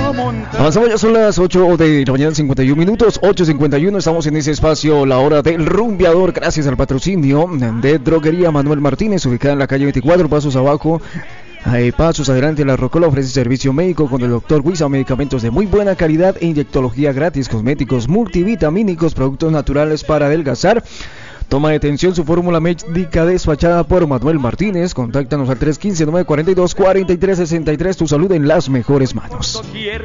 Avanzamos, ya son las 8 de la mañana, 51 minutos, 8:51. Estamos en ese espacio, la hora del rumbeador, gracias al patrocinio de Droguería Manuel Martínez, ubicada en la calle 24, pasos abajo. Pasos adelante, La Rocola ofrece servicio médico con el doctor Huiza, medicamentos de muy buena calidad e inyectología gratis, cosméticos multivitamínicos, productos naturales para adelgazar. Toma de atención, su fórmula médica despachada por Manuel Martínez. Contáctanos al 315-942-4363. Tu salud en las mejores manos.